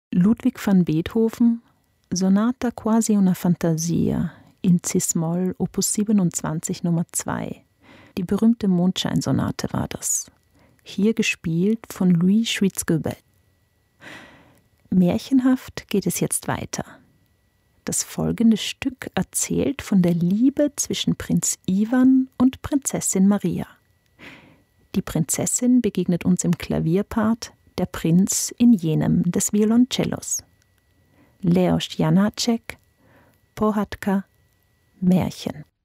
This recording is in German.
Ludwig van Beethoven, Sonata quasi una fantasia, in Cis-Moll, Opus 27 Nummer 2. Die berühmte Mondscheinsonate war das. Hier gespielt von Louis Schwyz-Goebel. Märchenhaft geht es jetzt weiter. Das folgende Stück erzählt von der Liebe zwischen Prinz Ivan und Prinzessin Maria. Die Prinzessin begegnet uns im Klavierpart, der Prinz in jenem des Violoncellos. Leoš Janáček, Pohádka, Märchen.